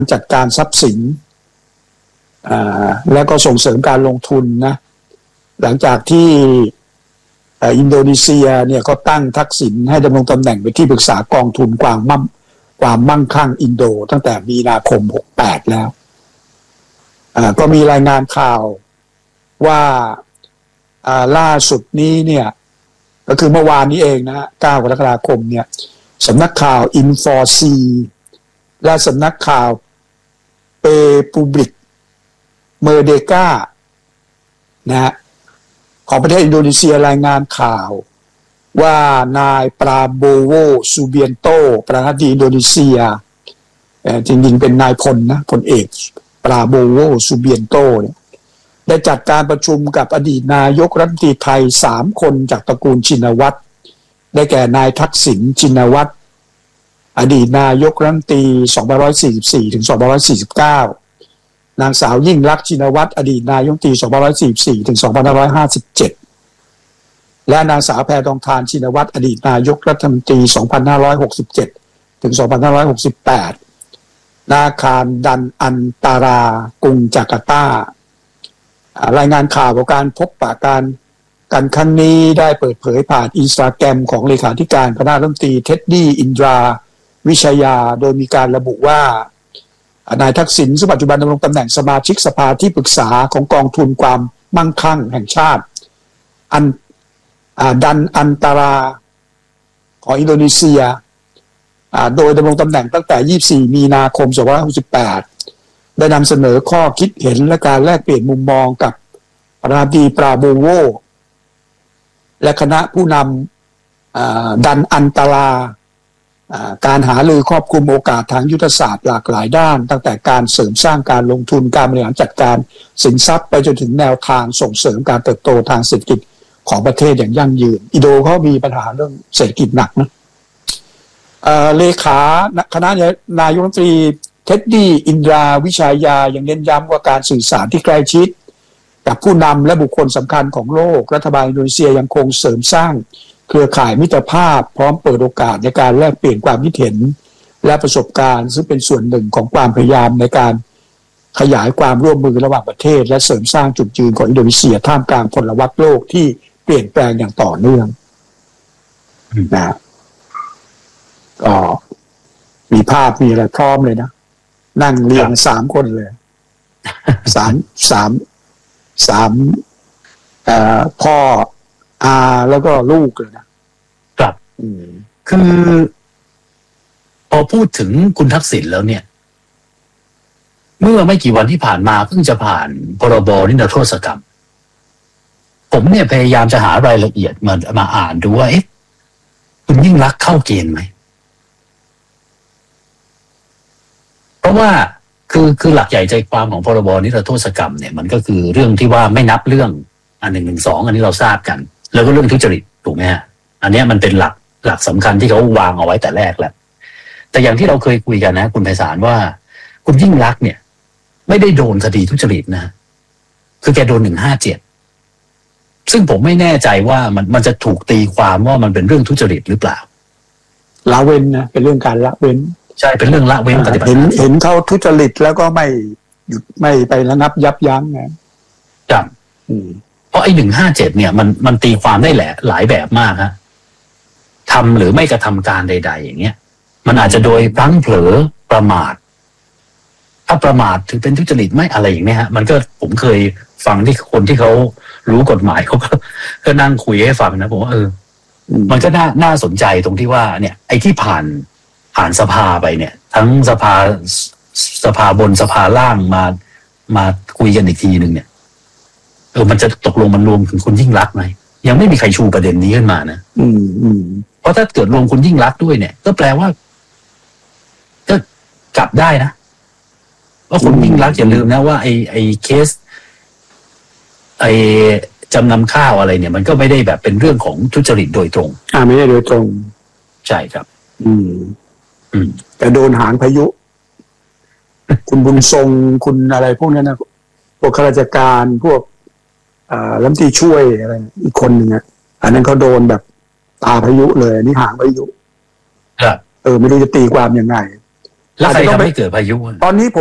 จัดการทรัพย์สินแล้วก็ส่งเสริมการลงทุนนะหลังจากที่อินโดนีเซียเนี่ยก็ตั้งทักษิณให้ดำรงตำแหน่งเป็นที่ปรึกษากองทุนความมั่งคั่งอินโดตั้งแต่มีนาคม68แล้วก็มีรายงานข่าวว่าล่าสุดนี้เนี่ยก็คือเมื่อวานนี้เองนะฮะ9 กรกฎาคมเนี่ยสำนักข่าวอินฟอร์ซีและสำนักข่าวเปปูบลิกเมอร์เดกานะฮะของประเทศอินโดนีเซียรายงานข่าวว่านายปราโบโวซูเบียนโตประธานาธิบดีอินโดนีเซียจริงๆเป็นนายพลนะพลเอกปราโบโวซูเบียนโตเนี่ยได้จัดการประชุมกับอดีตนายกรัฐมนตรีไทย3 คนจากตระกูลชินวัตรได้แก่นายทักษิณชินวัตรอดีตนายกรัฐมนตรี2544 ถึง 2549นางสาวยิ่งลักษณ์ชินวัตรอดีตนายกรัฐมนตรี2544 ถึง 2557และนางสาวแพทองธารชินวัตรอดีตนายกรัฐมนตรี2567 ถึง 2568นาคารดันอันตารากรุงจาการ์ตารายงานข่าวของการพบปะกันครั้งนี้ได้เปิดเผยผ่านอินสตาแกรมของเลขาธิการคณะรัฐมนตรีเท็ดดี้อินดราวิชยาโดยมีการระบุว่านายทักษิณซึ่งปัจจุบันดำรงตำแหน่งสมาชิกสภาที่ปรึกษาของกองทุนความมั่งคั่งแห่งชาติดันอันตาราของอินโดนีเซียโดยดำรงตำแหน่งตั้งแต่24 มีนาคม 2568ได้นำเสนอข้อคิดเห็นและการแลกเปลี่ยนมุมมองกับประธานาธิบดีปราโบโวและคณะผู้นำดันอันตาราการหารือครอบคลุมโอกาสทางยุทธศาสตร์หลากหลายด้านตั้งแต่การเสริมสร้างการลงทุนการบริหารจัดการสินทรัพย์ไปจนถึงแนวทางส่งเสริมการเติบโตทางเศรษฐกิจของประเทศอย่างยั่งยืนอินโดเขามีปัญหาเรื่องเศรษฐกิจหนักนะเลขาคณะนายกรัฐมนตรีเท็ดดี้อินดราวิชายายังเน้นย้ำว่าการสื่อสารที่ใกล้ชิดกับผู้นำและบุคคลสำคัญของโลกรัฐบาลอินโดนีเซียยังคงเสริมสร้างเครือข่ายมิตรภาพพร้อมเปิดโอกาสในการแลกเปลี่ยนความคิดเห็นและประสบการณ์ซึ่งเป็นส่วนหนึ่งของความพยายามในการขยายความร่วมมือระหว่างประเทศและเสริมสร้างจุดยืนของอินโดนีเซียท่ามกลางพลวัตโลกที่เปลี่ยนแปลงอย่างต่อเนื่องนะก็มีภาพมีอะไรพร้อมเลยนะนั่งเรียง3 คนเลยสามพ่ออาแล้วก็ลูกเลยนะครับคือพอพูดถึงคุณทักษิณแล้วเนี่ยเมื่อไม่กี่วันที่ผ่านมาเพิ่งจะผ่านพรบนิรโทษกรรมผมเนี่ยพยายามจะหารายละเอียดมาอ่านดูว่าคุณยิ่งลักษณ์เข้าเกณฑ์ไหมเพราะว่าคือหลักใหญ่ใจความของพรบนิรโทษกรรมเนี่ยมันก็คือเรื่องที่ว่าไม่นับเรื่อง112อันนี้เราทราบกันแล้วก็เรื่องทุจริตถูกไหมฮะอันนี้มันเป็นหลักสำคัญที่เขาวางเอาไว้แต่แรกแล้วแต่อย่างที่เราเคยคุยกันนะคุณไพศาลว่าคุณยิ่งลักษณ์เนี่ยไม่ได้โดนคดีทุจริตนะคือแกโดน157ซึ่งผมไม่แน่ใจว่ามันจะถูกตีความว่ามันเป็นเรื่องทุจริตหรือเปล่าละเว้นนะเป็นเรื่องการละเว้นใช่เป็นเรื่องละเว้นปฏิบัติเห็นเขาทุจริตแล้วก็ไม่หยุดไม่ไประงับยับยั้งนะครับเพราะไอ้157เนี่ยมันตีความได้หลายแบบมากฮะทำหรือไม่กระทำการใดๆอย่างเงี้ยมันอาจจะโดยพลั้งเผลอประมาทถ้าประมาทถือเป็นทุจริตไม่อะไรอย่างเงี้ยฮะมันก็ผมเคยฟังที่คนที่เขารู้กฎหมายเขาก็นั่งคุยให้ฟังนะผมว่ามันก็น่าสนใจตรงที่ว่าเนี่ยไอ้ที่ผ่านสภาไปเนี่ยทั้งสภาบนสภาล่างมาคุยกันอีกทีนึงเนี่ยมันจะตกลงมันรวมถึงคุณยิ่งลักษณ์ไหมยังไม่มีใครชูประเด็นนี้ขึ้นมานะเพราะถ้าเกิดรวมคุณยิ่งลักษณ์ด้วยเนี่ยก็แปลว่าก็กลับได้นะว่าคุณยิ่งลักษณ์อย่าลืมนะว่าไอ้เคสไอ้จำนำข้าวอะไรเนี่ยมันก็ไม่ได้แบบเป็นเรื่องของทุจริตโดยตรงไม่ได้โดยตรงใช่ครับแต่โดนหางพายุ คุณบุญทรงคุณอะไรพวกนั้นนะพวกข้าราชการพวกรัฐมนตรีช่วยอะไรอีกคนหนึ่งอันนั้นเขาโดนแบบตาพายุเลยนี่หางพายุครับไม่รู้จะตีความยังไงแล้วใครทำให้เกิดพายุตอนนี้